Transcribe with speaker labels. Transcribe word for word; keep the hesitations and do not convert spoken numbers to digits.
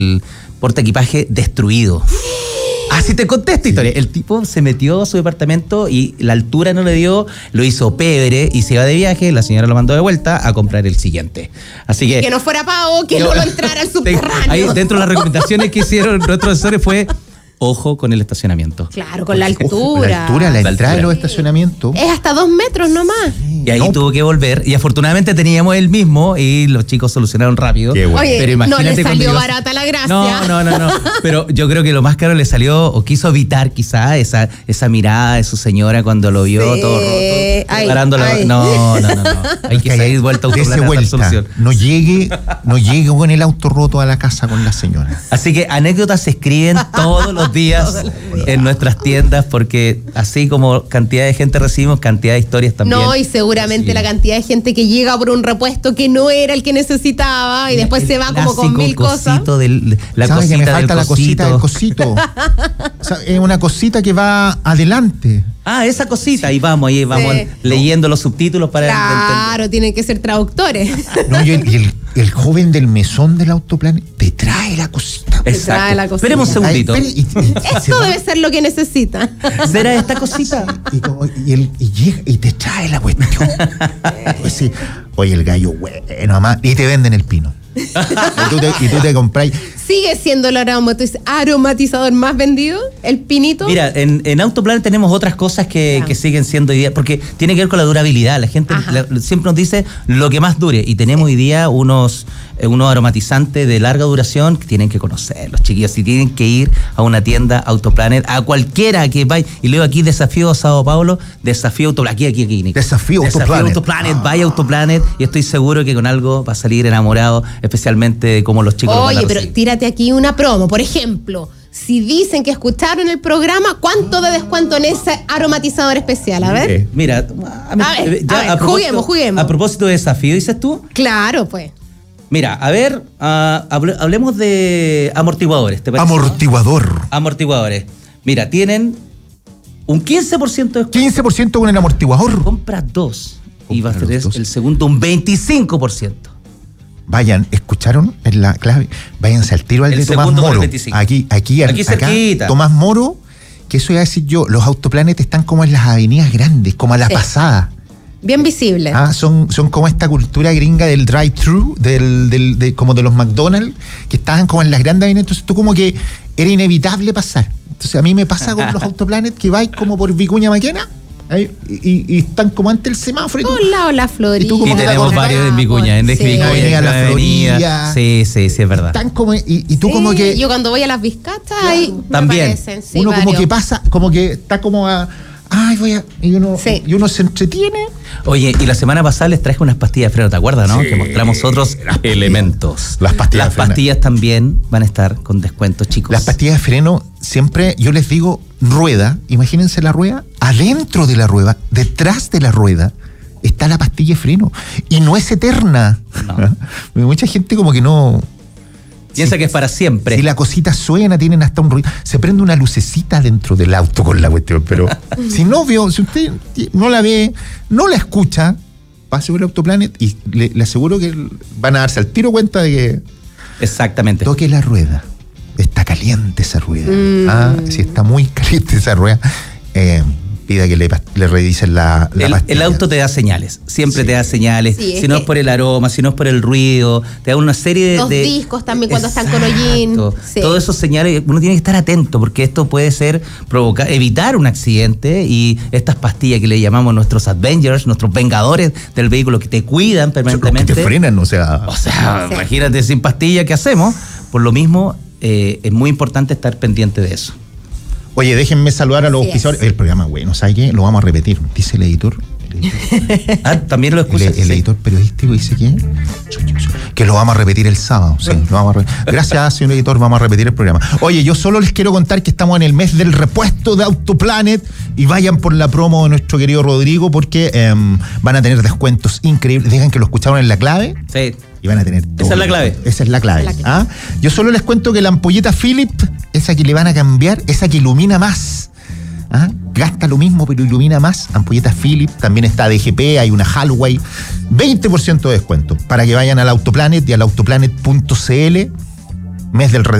Speaker 1: el portaequipaje destruido. Así te conté esta historia. El tipo se metió a su departamento y la altura no le dio, lo hizo pebre y se iba de viaje. La señora lo mandó de vuelta a comprar el siguiente. Así que.
Speaker 2: Que no fuera pavo, que yo, no lo entrara al subterráneo.
Speaker 1: Ahí dentro de las recomendaciones que hicieron nuestros asesores fue. Ojo con el estacionamiento.
Speaker 2: Claro, con la altura.
Speaker 3: Ojo, la altura, la, la entrada de los estacionamientos.
Speaker 2: Es hasta dos metros nomás.
Speaker 1: Y ahí no. tuvo que volver. Y afortunadamente teníamos el mismo y los chicos solucionaron rápido.
Speaker 2: Qué bueno. Oye, pero imagínate no le salió digo, barata la gracia.
Speaker 1: No, no, no, no. Pero yo creo que lo más caro le salió, o quiso evitar quizá esa, esa mirada de su señora cuando lo vio sí. todo roto. Ay, parándolo. Ay. No, no, no, no. Hay que salir vuelta a Autoplanet a dar solución.
Speaker 3: No llegue, no llegue con el auto roto a la casa con la señora.
Speaker 1: Así que anécdotas se escriben todos los días en nuestras tiendas, porque así como cantidad de gente recibimos, cantidad de historias también.
Speaker 2: No, y seguramente sí. La cantidad de gente que llega por un repuesto que no era el que necesitaba y después el se va como con mil cosas.
Speaker 3: Del, la
Speaker 2: ¿Sabes
Speaker 3: cosita
Speaker 2: que
Speaker 3: me falta
Speaker 2: del
Speaker 3: la cosita del cosito? O sea, es una cosita que va adelante.
Speaker 1: Ah, esa cosita, sí. Ahí vamos, ahí vamos sí. leyendo los subtítulos para
Speaker 2: Claro, entender. Tienen que ser traductores.
Speaker 3: No, y el, y el, el joven del mesón del Autoplanet te trae la cosita.
Speaker 2: Te trae la cosita.
Speaker 1: Esperemos un segundito.
Speaker 2: Ay, y, y, Esto debe ser lo que necesita.
Speaker 1: ¿Será esta cosita?
Speaker 3: Y, como, y, el, y llega y te trae la cuestión. Pues sí, oye, el gallo, bueno, mamá, y te venden el pino. y, tú te, y tú te compras.
Speaker 2: ¿Sigue siendo el aromatizador más vendido? ¿El pinito?
Speaker 1: Mira, en, en Autoplanet tenemos otras cosas que, yeah. que siguen siendo hoy día, porque tiene que ver con la durabilidad. La gente la, siempre nos dice lo que más dure, y tenemos sí. hoy día unos, eh, unos aromatizantes de larga duración que tienen que conocer los chiquillos. Si tienen que ir a una tienda Autoplanet, a cualquiera que vaya, y leo aquí desafío a Sao Paulo, desafío Autoplanet, aquí, aquí, aquí, Nick.
Speaker 3: Desafío Autoplanet.
Speaker 1: Desafío Autoplanet, ah. vaya Autoplanet, y estoy seguro que con algo va a salir enamorado, especialmente de cómo los chicos
Speaker 2: Oye,
Speaker 1: lo van a recibir.
Speaker 2: Pero tírate aquí una promo, por ejemplo, si dicen que escucharon el programa, ¿cuánto de descuento en ese aromatizador especial? A ver.
Speaker 1: Eh, mira, a, mí,
Speaker 2: a ver,
Speaker 1: ya,
Speaker 2: a ver
Speaker 1: a
Speaker 2: juguemos, juguemos.
Speaker 1: A propósito de desafío, ¿dices tú?
Speaker 2: Claro, pues.
Speaker 1: Mira, a ver, uh, hable, hablemos de amortiguadores, ¿te parece?
Speaker 3: Amortiguador.
Speaker 1: Amortiguadores. Mira, tienen un quince por ciento de descuento.
Speaker 3: quince por ciento con el amortiguador.
Speaker 1: Compra dos Compra y va a ser el segundo un veinticinco por ciento.
Speaker 3: Vayan, ¿escucharon? En la clave. Váyanse al tiro al el de Tomás Moro. Aquí, aquí,
Speaker 1: aquí
Speaker 3: acá,
Speaker 1: cerquita.
Speaker 3: Tomás Moro, que eso iba a decir yo, los Autoplanet están como en las avenidas grandes, como a la sí. pasada.
Speaker 2: Bien visible.
Speaker 3: Ah, son, son como esta cultura gringa del drive-thru, del, del, de, como de los McDonald's, que estaban como en las grandes avenidas. Entonces tú como que era inevitable pasar. Entonces a mí me pasa con los Autoplanet que vais como por Vicuña Maquena. Ahí, y, y están como ante el semáforo.
Speaker 2: Por un lado la Florida.
Speaker 1: Y, y tenemos varios en Vicuña, en sí. Vicuña,
Speaker 3: la Florida.
Speaker 1: Sí, sí, sí, es verdad.
Speaker 3: Están como, y, y tú
Speaker 2: sí,
Speaker 3: como que.
Speaker 2: Yo cuando voy a las Vizcachas, ahí
Speaker 1: también.
Speaker 2: Me aparecen, sí,
Speaker 3: uno
Speaker 2: varios.
Speaker 3: como que pasa, como que está como a. Ay, voy a. Y uno, sí. y uno se entretiene.
Speaker 1: Oye, y la semana pasada les traje unas pastillas de freno, ¿te acuerdas, no? Sí, que mostramos otros las elementos.
Speaker 3: Las pastillas
Speaker 1: Las pastillas también van a estar con descuentos, chicos.
Speaker 3: Las pastillas de freno, siempre yo les digo, rueda, imagínense la rueda, adentro de la rueda, detrás de la rueda, está la pastilla de freno. Y no es eterna. No. Mucha gente como que no...
Speaker 1: Piensa si, que es para siempre.
Speaker 3: Si la cosita suena, tienen hasta un ruido. Se prende una lucecita dentro del auto con la cuestión, pero si no vio, si usted no la ve, no la escucha, pase por el Autoplanet y le, le aseguro que van a darse al tiro cuenta de que...
Speaker 1: Exactamente.
Speaker 3: Toque la rueda. Está caliente esa rueda. Mm. Ah, si está muy caliente esa rueda, eh, pida que le, le revisen la, la
Speaker 1: el,
Speaker 3: pastilla.
Speaker 1: El auto te da señales, siempre sí. te da señales, sí, si no es por el aroma, si no es por el ruido, te da una serie de...
Speaker 2: Los
Speaker 1: de,
Speaker 2: discos también cuando Exacto. están con hollín.
Speaker 1: Sí. Todos esos señales, uno tiene que estar atento porque esto puede ser provocar, evitar un accidente, y estas pastillas que le llamamos nuestros Avengers, nuestros vengadores del vehículo que te cuidan permanentemente.
Speaker 3: Que te frenan, o sea...
Speaker 1: O sea, sí. imagínate sin pastilla, ¿qué hacemos? Por lo mismo, eh, es muy importante estar pendiente de eso.
Speaker 3: Oye, déjenme saludar a los auspiciadores. El programa, bueno, ¿sabes qué? Lo vamos a repetir. Dice el editor. El editor.
Speaker 1: Ah, también lo escuchas.
Speaker 3: El, el sí. editor periodístico dice que, que lo vamos a repetir el sábado. Sí, lo vamos a repetir. Gracias, señor editor, vamos a repetir el programa. Oye, yo solo les quiero contar que estamos en el mes del repuesto de Autoplanet y vayan por la promo de nuestro querido Rodrigo porque eh, van a tener descuentos increíbles. Dejan que lo escucharon en la clave.
Speaker 1: Sí.
Speaker 3: Y van a tener todo.
Speaker 1: Esa es la clave.
Speaker 3: Esa es la clave. Es la clave. ¿Ah? Yo solo les cuento que la ampolleta Philip, esa que le van a cambiar, esa que ilumina más. ¿Ah? Gasta lo mismo, pero ilumina más. Ampolleta Philip, también está D G P, hay una Hallway. veinte por ciento de descuento para que vayan al Autoplanet y al autoplanet punto c l mes del